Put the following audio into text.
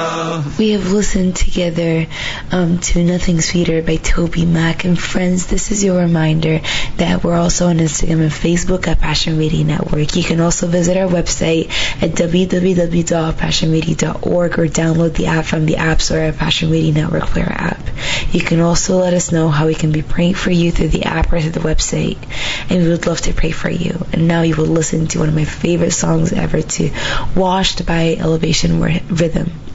We have listened together to Nothing Sweeter by Toby Mac. And friends, this is your reminder that we're also on Instagram and Facebook at Passion Radio Network. You can also visit our website at www.passionradio.org or download the app from the App Store at Passion Radio Network Player app. You can also let us know how we can be praying for you through the app or through the website, and we would love to pray for you. And now you will listen to one of my favorite songs ever, to Washed by Elevation Rhythm.